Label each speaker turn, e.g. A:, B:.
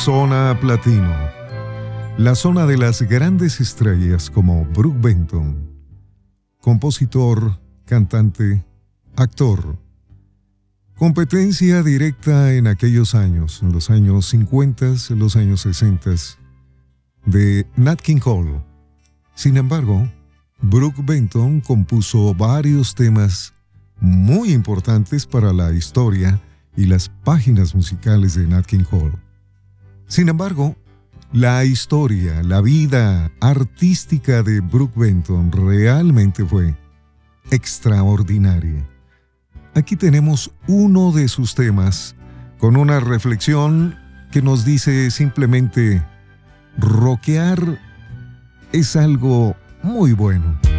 A: Zona Platino, la zona de las grandes estrellas como Brook Benton, compositor, cantante, actor. Competencia directa en aquellos años, en los años 50, en los años 60, de Nat King Cole. Sin embargo, Brook Benton compuso varios temas muy importantes para la historia y las páginas musicales de Nat King Cole. Sin embargo, la historia, la vida artística de Brook Benton realmente fue extraordinaria. Aquí tenemos uno de sus temas con una reflexión que nos dice simplemente: rockear es algo muy bueno.